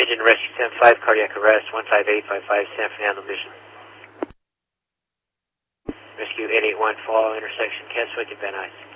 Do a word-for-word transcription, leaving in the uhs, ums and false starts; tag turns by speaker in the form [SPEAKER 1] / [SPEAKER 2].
[SPEAKER 1] Engine Rescue seven five, cardiac arrest, one five eight five five, San Fernando Mission. Rescue eight eight one, follow intersection, Keswick and Van Nuys.